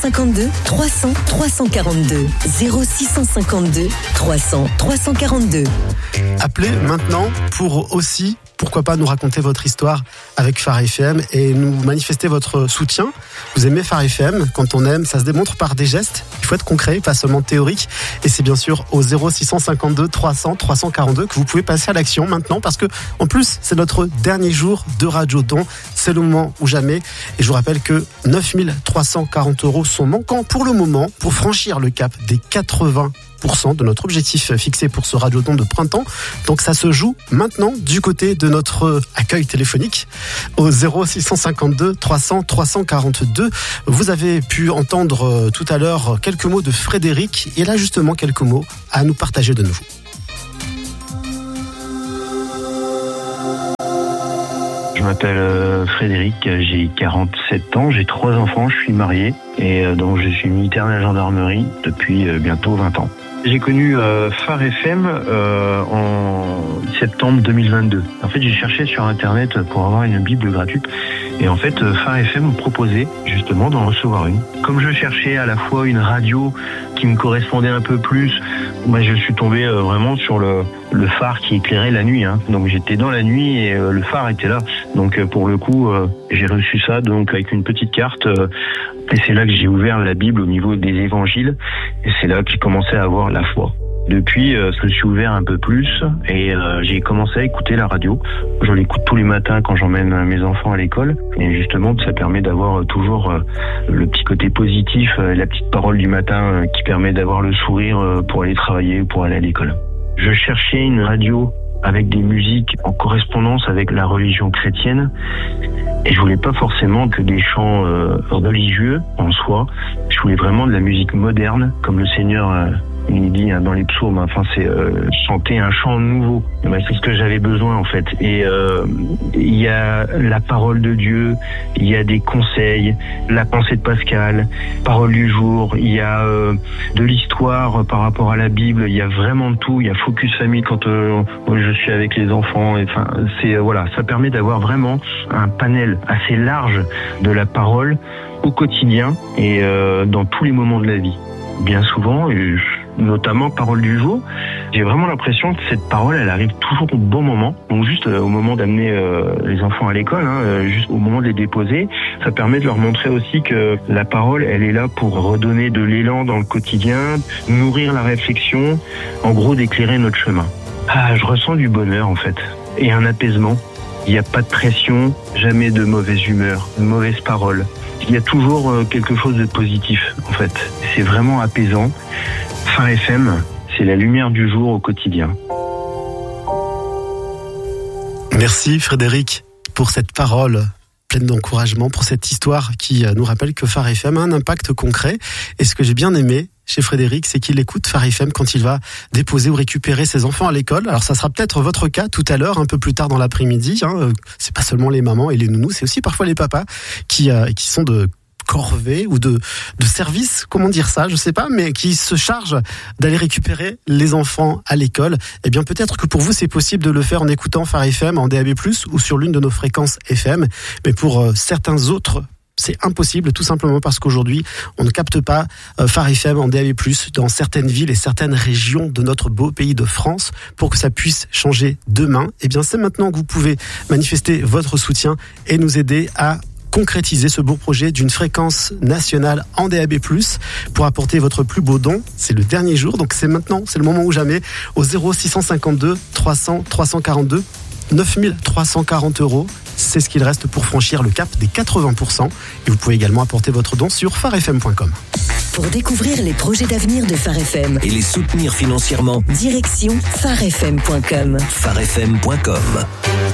52 300 342 0652 300 342. Appelez maintenant pour aussi, pourquoi pas, nous raconter votre histoire avec Phare FM et nous manifester votre soutien. Vous aimez Phare FM, quand on aime, ça se démontre par des gestes. Il faut être concret, pas seulement théorique. Et c'est bien sûr au 0652 300 342 que vous pouvez passer à l'action maintenant, parce que en plus c'est notre dernier jour de Radiodon. C'est le moment ou jamais. Et je vous rappelle que 9 340 € sont manquants pour le moment pour franchir le cap des 80% de notre objectif fixé pour ce Radiodon de printemps. Donc ça se joue maintenant du côté de notre accueil téléphonique au 0652 300 342. Vous avez pu entendre tout à l'heure quelques mots de Frédéric, et là justement quelques mots à nous partager de nouveau. Je m'appelle Frédéric, j'ai 47 ans, j'ai 3 enfants, je suis marié et donc je suis militaire de la gendarmerie depuis bientôt 20 ans. J'ai connu Phare FM en septembre 2022. En fait, j'ai cherché sur Internet pour avoir une Bible gratuite. Et en fait, Phare FM me proposait justement d'en recevoir une. Comme je cherchais à la fois une radio qui me correspondait un peu plus, moi je suis tombé vraiment sur le phare qui éclairait la nuit. Donc j'étais dans la nuit et le phare était là. Donc pour le coup, j'ai reçu ça donc avec une petite carte. Et c'est là que j'ai ouvert la Bible au niveau des évangiles. Et c'est là que j'ai commencé à avoir la foi. Depuis, je me suis ouvert un peu plus et j'ai commencé à écouter la radio. Je l'écoute tous les matins quand j'emmène mes enfants à l'école. Et justement, ça permet d'avoir toujours le petit côté positif, la petite parole du matin qui permet d'avoir le sourire pour aller travailler ou pour aller à l'école. Je cherchais une radio avec des musiques en correspondance avec la religion chrétienne. Et je voulais pas forcément que des chants religieux en soi. Je voulais vraiment de la musique moderne, comme le Seigneur il dit dans les psaumes. Enfin, c'est chanter un chant nouveau. C'est ce que j'avais besoin en fait. Et il y a la parole de Dieu, il y a des conseils, la pensée de Pascal, parole du jour. Il y a de l'histoire par rapport à la Bible. Il y a vraiment de tout. Il y a Focus Famille quand je suis avec les enfants. Enfin, c'est voilà, ça permet d'avoir vraiment un panel assez large de la parole au quotidien et dans tous les moments de la vie. Bien souvent, notamment parole du jour, j'ai vraiment l'impression que cette parole, elle arrive toujours au bon moment. Donc juste au moment d'amener les enfants à l'école, juste au moment de les déposer, ça permet de leur montrer aussi que la parole, elle est là pour redonner de l'élan dans le quotidien, nourrir la réflexion, en gros d'éclairer notre chemin. Je ressens du bonheur en fait, et un apaisement. Il n'y a pas de pression, jamais de mauvaise humeur, de mauvaises paroles. Il y a toujours quelque chose de positif, en fait. C'est vraiment apaisant. Phare FM, c'est la lumière du jour au quotidien. Merci Frédéric pour cette parole pleine d'encouragement, pour cette histoire qui nous rappelle que Phare FM a un impact concret. Et ce que j'ai bien aimé chez Frédéric, c'est qu'il écoute Phare FM quand il va déposer ou récupérer ses enfants à l'école. Alors ça sera peut-être votre cas tout à l'heure, un peu plus tard dans l'après-midi. C'est pas seulement les mamans et les nounous, c'est aussi parfois les papas qui sont de corvée ou de service, comment dire ça, je sais pas, mais qui se chargent d'aller récupérer les enfants à l'école. Eh bien, peut-être que pour vous, c'est possible de le faire en écoutant Phare FM en DAB+, ou sur l'une de nos fréquences FM. Mais pour certains autres, c'est impossible, tout simplement parce qu'aujourd'hui, on ne capte pas Phare FM en DAB+, dans certaines villes et certaines régions de notre beau pays de France. Pour que ça puisse changer demain, eh bien, c'est maintenant que vous pouvez manifester votre soutien et nous aider à concrétiser ce beau projet d'une fréquence nationale en DAB+, pour apporter votre plus beau don. C'est le dernier jour, donc c'est maintenant, c'est le moment ou jamais, au 0652 300 342, 9 340 €. C'est ce qu'il reste pour franchir le cap des 80%. Et vous pouvez également apporter votre don sur pharefm.com. Pour découvrir les projets d'avenir de Phare FM et les soutenir financièrement, direction pharefm.com. pharefm.com.